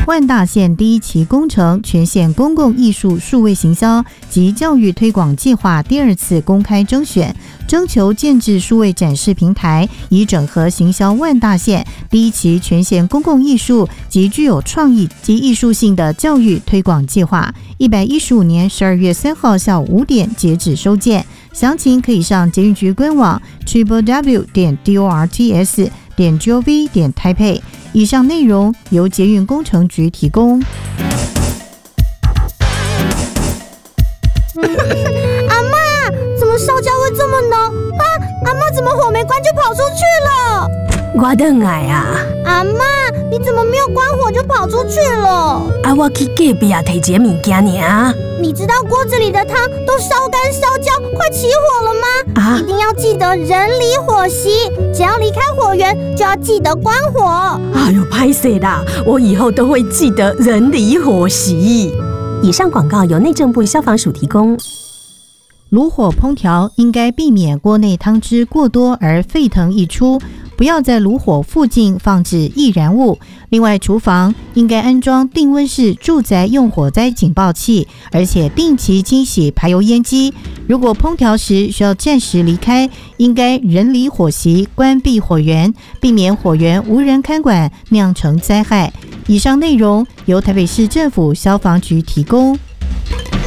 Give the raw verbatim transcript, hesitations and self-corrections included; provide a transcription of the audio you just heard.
万大线第一期工程全县公共艺术数位行销及教育推广计划第二次公开征选，征求建制数位展示平台，以整合行销万大线第一期全县公共艺术及具有创意及艺术性的教育推广计划。一百一十五年十二月三号下午五点截止收件，详情可以上捷运局官网 triple w 点 dorts 点 gov 点台北。以上内容由捷运工程局提供。 阿嬷，怎么烧焦会这么浓啊？阿嬷怎么火没关就跑出去了？ 我倒来啊！ 阿嬷，你怎么没有关火就跑出去了？ 啊，我去隔壁啊摕一个物件尔。 你知道锅子里的汤都烧干烧焦，快起火了吗？ 啊！ 一定要记得人离火熄，只要离开火源就要记得关火。 哎呦，拍摄啦！我以后都会记得人离火熄。以上广告由内政部消防署提供。 炉火烹调应该避免锅内汤汁过多而沸腾溢出，不要在炉火附近放置易燃物。另外，厨房应该安装定温式住宅用火灾警报器，而且定期清洗排油烟机。如果烹调时需要暂时离开，应该人离火熄，关闭火源，避免火源无人看管酿成灾害。以上内容由台北市政府消防局提供。